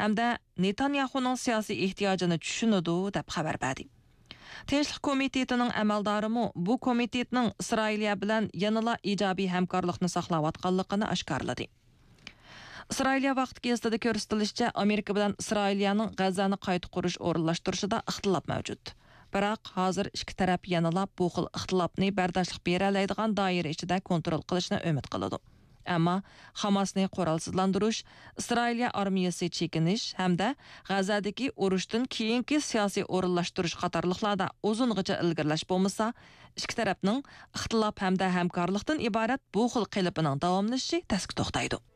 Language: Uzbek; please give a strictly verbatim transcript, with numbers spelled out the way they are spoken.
hamda Netanyahuning siyosiy ehtiyojini tushunadi deb xabar berdi. Tinchlik komitetining amaldorimi bu komitetning Isroiliya bilan yanada ijobiy hamkorlikni saqlayotganligini oshkorladi. Isroiliya vaqt gazetida ko'rsatilishicha, Amerika bilan Isroiliyaning G'azani qayta qurish o'rinlashtirishida ixtilof mavjud. Biroq hozir ikki taraf yanada bu xil ixtilofni bardoshlik bera oladigan doira ichida kontrol qilishni umid qiladi. Ammo Hamasni qurolsizlantirish, Isroiliya armiyasi chekinish hamda G'azadagi urushdan keyingi siyosiy o'rinlashtirish qatorliqlarda uzungacha ilgirlash bo'lmasa, ikki tarafning ixtilof hamda hamkorlikdan iborat bu xil qilipining davomlashishi tasdiq to'xtaydi.